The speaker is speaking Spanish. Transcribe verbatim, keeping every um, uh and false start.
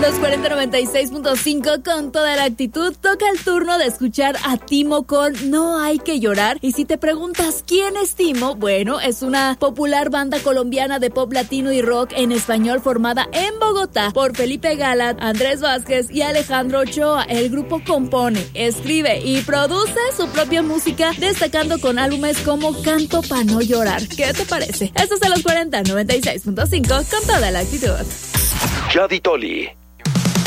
Los cuarenta noventa y seis punto cinco con toda la actitud. Toca el turno de escuchar a Timo con No hay que llorar. Y si te preguntas quién es Timo, bueno, es una popular banda colombiana de pop latino y rock en español formada en Bogotá por Felipe Galat, Andrés Vázquez y Alejandro Ochoa. El grupo compone, escribe y produce su propia música, destacando con álbumes como Canto pa' no llorar. ¿Qué te parece? Esto es de los cuarenta noventa y seis punto cinco con toda la actitud. Yadi Toli.